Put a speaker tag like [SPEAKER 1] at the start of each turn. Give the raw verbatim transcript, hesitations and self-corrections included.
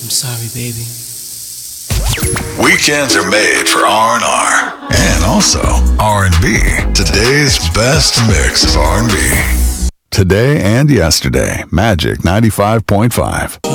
[SPEAKER 1] I'm sorry, baby.
[SPEAKER 2] Weekends are made for R and R and also R and B. Today's best mix of R and B. Today and yesterday, Magic ninety-five point five.